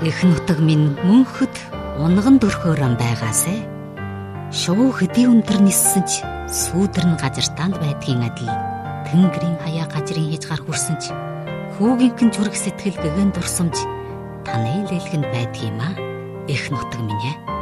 Эх нутаг минь мөнхөд унган дөрхөөрөн байгаасай. Шувуу хөдий өндөр ниссэн ч сүүдэр нь газартаанд байдгийн адил тэнгэрийн хаяа гажрын хийж гар хүрсэн ч хүүгийнхэн зүрх сэтгэл гэгэн дурсамж таны лэлгэнд байдгиймаа. Эх нутаг минь ээ.